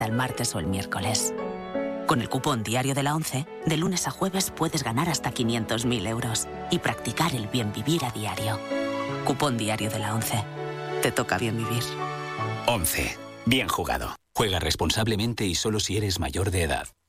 el martes o el miércoles. Con el cupón diario de la ONCE, de lunes a jueves puedes ganar hasta 500.000 euros y practicar el bien vivir a diario. Cupón diario de la ONCE. Te toca bien vivir. 11. Bien jugado. Juega responsablemente y solo si eres mayor de edad.